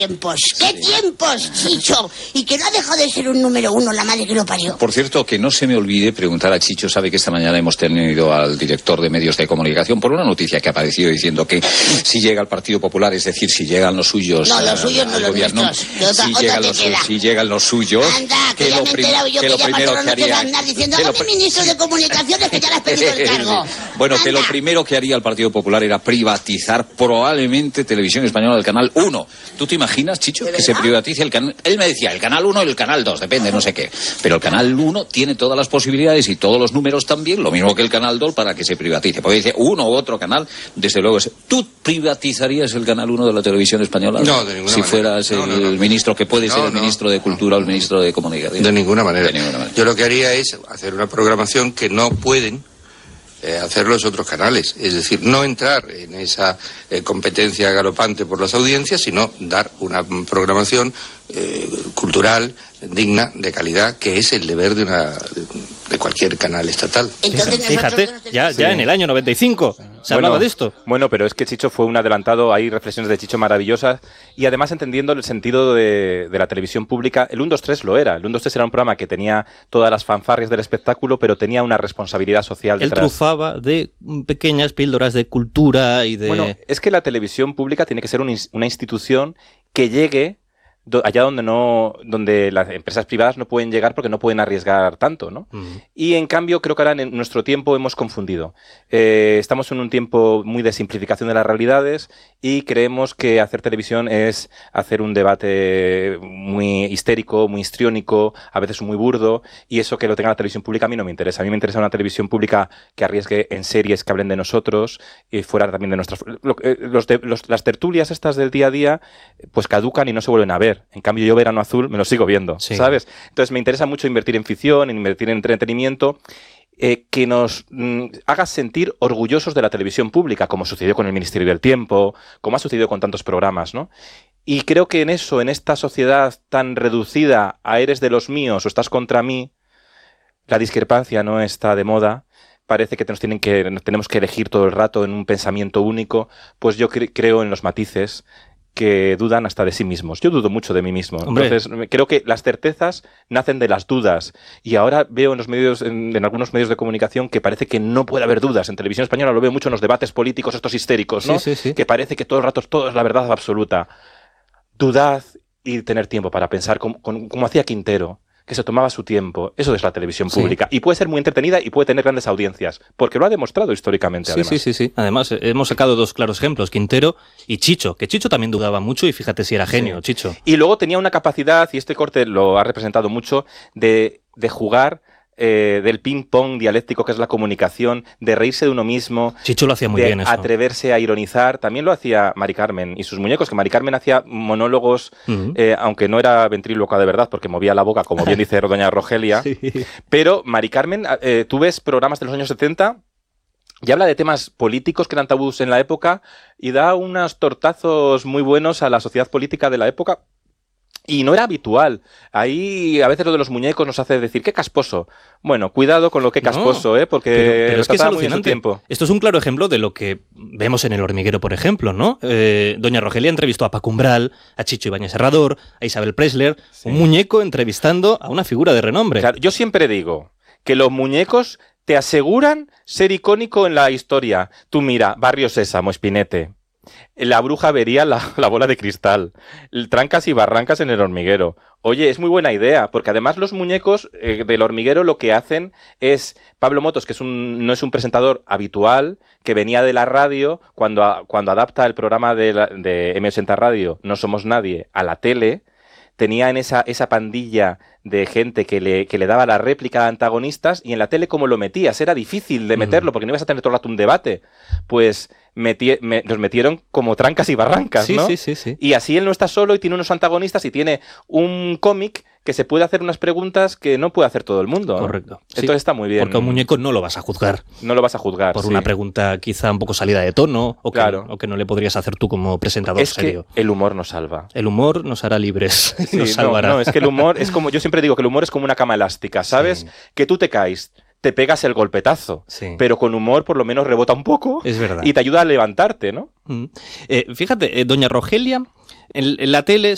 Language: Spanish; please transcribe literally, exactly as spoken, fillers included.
tiempos, qué sí. tiempos, Chicho, y que no ha dejado de ser un número uno, la madre que lo parió. Por cierto, que no se me olvide preguntar a Chicho, sabe que esta mañana hemos tenido al director de medios de comunicación por una noticia que ha aparecido diciendo que si llega el Partido Popular, es decir, si llegan los suyos... No, los suyos no, los gobierno, nuestros. Otra, si, otra llegan los, si llegan los suyos... Anda, que, que ya lo me he enterado yo que, que ya primero que haría... andar diciendo, hágame lo... ministro de Comunicaciones que ya le has pedido el cargo. Bueno, Anda. Que lo primero que haría el Partido Popular era privatizar probablemente Televisión Española del Canal uno. ¿Tú te imaginas, Chicho, que se privatice el canal? Él me decía, el Canal uno y el Canal dos, depende, no sé qué. Pero el Canal uno tiene todas las posibilidades y todos los números también, lo mismo que el Canal dos, para que se privatice. Porque dice, uno u otro canal, desde luego es... ¿Tú privatizarías el Canal uno de la Televisión Española? No, de ninguna si manera. Si fueras no, el no, no. ministro, que puede no, ser el no, ministro de Cultura no, o el ministro de Comunicación. De ninguna manera. De ninguna manera. Yo lo que haría es hacer una programación que no pueden eh, hacer los otros canales. Es decir, no entrar en esa eh, competencia galopante por las audiencias, sino dar una programación eh, cultural, digna, de calidad, que es el deber de una de cualquier canal estatal. Entonces, fíjate, ya, ya sí. en el año noventa y cinco se bueno, hablaba de esto. Bueno, pero es que Chicho fue un adelantado, hay reflexiones de Chicho maravillosas, y además entendiendo el sentido de, de la televisión pública. El uno dos tres lo era, el uno dos tres era un programa que tenía todas las fanfarrias del espectáculo, pero tenía una responsabilidad social detrás. Él trufaba de pequeñas píldoras de cultura y de... Bueno, es que la televisión pública tiene que ser un, una institución que llegue allá donde no, donde las empresas privadas no pueden llegar porque no pueden arriesgar tanto, ¿no? Uh-huh. Y en cambio creo que ahora en nuestro tiempo hemos confundido. Eh, estamos en un tiempo muy de simplificación de las realidades y creemos que hacer televisión es hacer un debate muy histérico, muy histriónico, a veces muy burdo, y eso que lo tenga la televisión pública a mí no me interesa. A mí me interesa una televisión pública que arriesgue en series que hablen de nosotros y fuera también de nuestras... Los de, los, las tertulias estas del día a día pues caducan y no se vuelven a ver. En cambio, yo Verano Azul me lo sigo viendo, sí. ¿sabes? Entonces me interesa mucho invertir en ficción, en invertir en entretenimiento, eh, que nos mm, haga sentir orgullosos de la televisión pública, como sucedió con el Ministerio del Tiempo, como ha sucedido con tantos programas, ¿no? Y creo que en eso, en esta sociedad tan reducida a eres de los míos o estás contra mí, la discrepancia no está de moda. Parece que, nos tienen que nos tenemos que elegir todo el rato en un pensamiento único. Pues yo cre- creo en los matices que dudan hasta de sí mismos. Yo dudo mucho de mí mismo. Hombre. Entonces, creo que las certezas nacen de las dudas. Y ahora veo en los medios, en, en algunos medios de comunicación, que parece que no puede haber dudas. En Televisión Española lo veo mucho en los debates políticos estos histéricos, ¿no? Sí, sí, sí. Que parece que todo el rato todo es la verdad absoluta. Dudad y tener tiempo para pensar, como, como hacía Quintero, que se tomaba su tiempo. Eso es la televisión pública. Sí. Y puede ser muy entretenida y puede tener grandes audiencias, porque lo ha demostrado históricamente, sí, además. Sí, sí, sí. Además, hemos sacado dos claros ejemplos, Quintero y Chicho, que Chicho también dudaba mucho y fíjate si era genio, sí. Chicho. Y luego tenía una capacidad, y este corte lo ha representado mucho, de, de jugar... Eh, del ping-pong dialéctico que es la comunicación, de reírse de uno mismo. Chicho lo hacía muy de bien eso. Atreverse a ironizar. También lo hacía Mari Carmen y sus muñecos, que Mari Carmen hacía monólogos, uh-huh. eh, aunque no era ventríloca de verdad, porque movía la boca, como bien dice doña Rogelia. Sí. Pero Mari Carmen, eh, tú ves programas de los años setenta y habla de temas políticos que eran tabús en la época y da unos tortazos muy buenos a la sociedad política de la época. Y no era habitual. Ahí a veces lo de los muñecos nos hace decir, qué casposo. Bueno, cuidado con lo que casposo, no, ¿eh? Porque pero, pero es que es muy en su tiempo. Esto es un claro ejemplo de lo que vemos en El Hormiguero, por ejemplo, ¿no? Eh, doña Rogelia entrevistó a Paco Umbral, a Chicho Ibáñez Serrador, a Isabel Preisler, sí. Un muñeco entrevistando a una figura de renombre. Claro, yo siempre digo que los muñecos te aseguran ser icónico en la historia. Tú mira, Barrio Sésamo, Espinete. La bruja vería la, la bola de cristal, trancas y barrancas en El Hormiguero. Oye, es muy buena idea, porque además los muñecos eh, del Hormiguero lo que hacen es... Pablo Motos, que es un, no es un presentador habitual, que venía de la radio, cuando, a, cuando adapta el programa de, la, de eme ochenta Radio, No Somos Nadie, a la tele, tenía en esa, esa pandilla de gente que le, que le daba la réplica a antagonistas, y en la tele, ¿cómo lo metías? Era difícil de meterlo, porque no ibas a tener todo el rato un debate. Pues... Metí, me, nos metieron como trancas y barrancas, sí, ¿no? Sí, sí, sí. Y así él no está solo y tiene unos antagonistas y tiene un cómic que se puede hacer unas preguntas que no puede hacer todo el mundo, ¿no? Correcto. Entonces sí, está muy bien. Porque a un muñeco no lo vas a juzgar. No lo vas a juzgar, Por sí. una pregunta quizá un poco salida de tono o que, claro. o que no le podrías hacer tú como presentador es serio. Que el humor nos salva. El humor nos hará libres. Sí, nos salvará. No, no, es que el humor es como... Yo siempre digo que el humor es como una cama elástica, ¿sabes? Sí. Que tú te caes... te pegas el golpetazo, sí. pero con humor por lo menos rebota un poco. Es verdad. Y te ayuda a levantarte, ¿no? Mm. Eh, fíjate, eh, doña Rogelia, en, en la tele